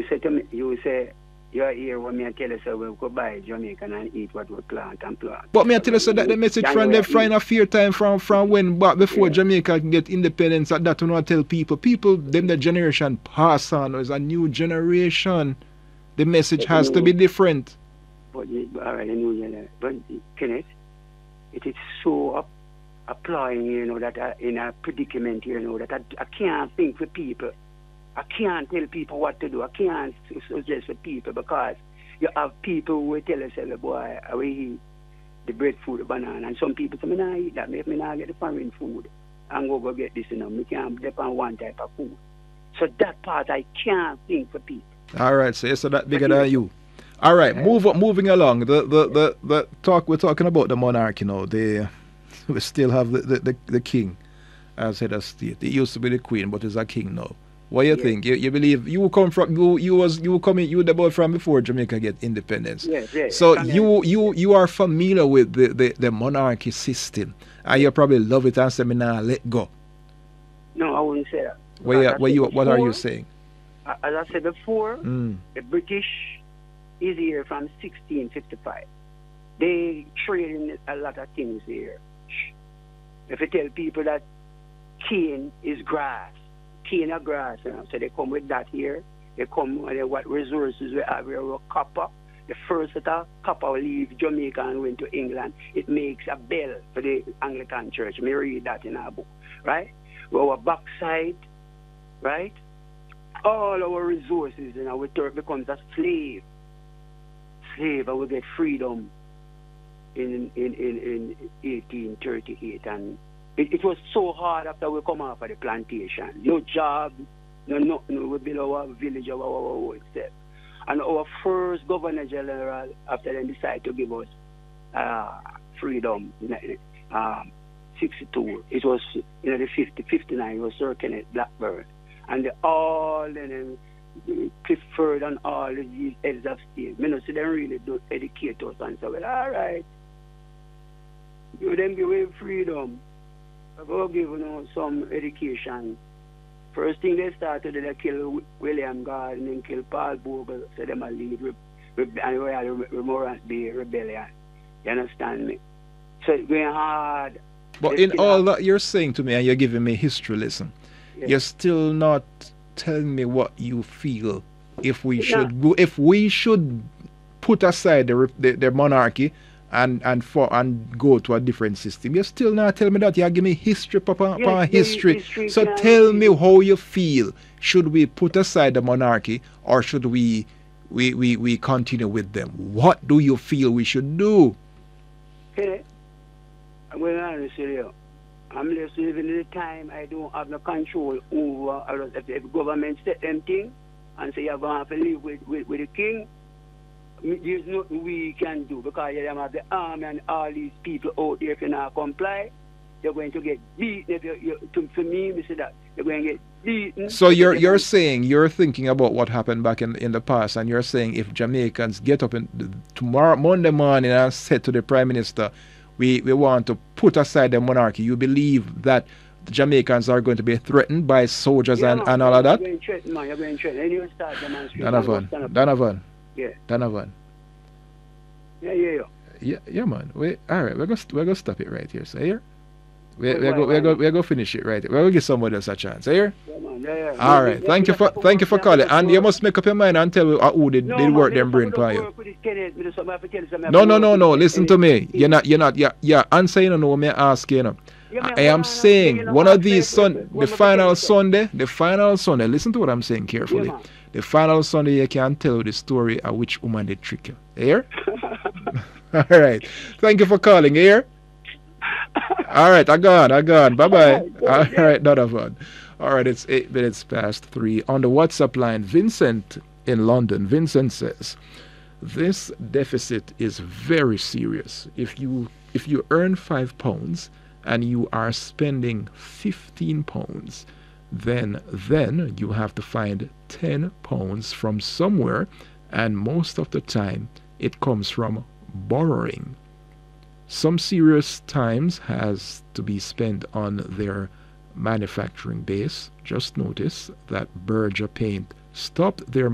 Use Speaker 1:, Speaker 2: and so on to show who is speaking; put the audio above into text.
Speaker 1: say to me, you say, you're here when me tell us we could buy Jamaican and eat what we plant and plant.
Speaker 2: But me I tell you so that the message from the friend of fear time from when back before Jamaica can get independence, that you know tell people them the generation pass on, there's a new generation. The message has to be different.
Speaker 1: But alright, but Kenneth, it is so applying, you know, that in a predicament, you know, that I can't think for people. I can't tell people what to do. I can't suggest for people because you have people who will tell us, boy, I will eat the breadfruit, the banana, and some people say, I eat that. If I not get the foreign food, I'm going to go get this, you know. I can't depend on one type of food. So that part I can't think for people.
Speaker 2: All right, so that bigger than you. All right, moving along. The talk we're talking about the monarch, you know. We still have the king as head of state. It used to be the queen, but it's a king now. What do you think? You believe you come from you the boy from before Jamaica get independence.
Speaker 1: Yes.
Speaker 2: So you are familiar with the monarchy system, and you probably love it and say, "Me nah let go."
Speaker 1: No, I wouldn't say that.
Speaker 2: What are you saying?
Speaker 1: As I said before, the British is here from 1655. They trade in a lot of things here. If you tell people that cane is grass, cane of grass, you know, so they come with that here. They come with what resources we have here, copper. The first set of copper will leave Jamaica and went to England. It makes a bell for the Anglican Church. Me read that in our book, right? Our backside, right? All our resources, you know, we becomes a slave. And we get freedom in 1838, and it was so hard after we come off of the plantation. No job, no nothing. We build our village, our own self. And our first Governor General, after they decided to give us freedom, 62. It was the 59 was Sir Kenneth Blackburn, and all then Clifford and all these heads of state. Me no see them really do educate us and say, well, all right, you them give away freedom. I go give some education. First thing they started, they kill William Gordon and kill Paul Bogle, so them a lead and we had Remembrance Day rebellion. You understand me? So it's going hard.
Speaker 2: But in all that you're saying to me and you're giving me history lesson, you're still not telling me what you feel if we should put aside the monarchy and go to a different system. You're still not telling me that. You give me history, Papa, history. So tell me how you feel. Should we put aside the monarchy or should we continue with them? What do you feel we should do?
Speaker 1: Okay. I'm going to honest with you. I'm just living in the time I don't have no control over if the government set them thing and say you're going to have to live with the king. There's nothing we can do because you have the army and all these people out there. If you not comply, you're going to get beaten. For me, I say that you're going to get beaten.
Speaker 2: So you're saying you're thinking about what happened back in the past, and you're saying if Jamaicans get up tomorrow Monday morning and say to the Prime Minister, we want to put aside the monarchy, you believe that the Jamaicans are going to be threatened by soldiers and all of that?
Speaker 1: You're going to threaten, man. You're going to threaten. And you start demonstrating.
Speaker 2: Donovan.
Speaker 1: Yeah.
Speaker 2: Donovan.
Speaker 1: Yeah,
Speaker 2: man. All right, we're gonna stop it right here. So here, we're gonna finish it right here. We're gonna give somebody else a chance. Here.
Speaker 1: Yeah, man. Yeah.
Speaker 2: All right. Thank you for calling. And you must make up your mind and tell me who did work them brain for you. No. Listen to me. You're answering no me asking. I am saying one of these the final Sunday. Listen to what I'm saying carefully. The final Sunday you can tell the story of which woman did trick you. Here? All right. Thank you for calling. Here? All right, I gone. Bye-bye. All right, Donovan. All right, it's 8 minutes past 3. On the WhatsApp line, Vincent in London. Vincent says, this deficit is very serious. If you earn £5 and you are spending £15, then you have to find £10 from somewhere, and most of the time it comes from borrowing. Some serious times has to be spent on their manufacturing base. Just notice that Berger Paint stopped their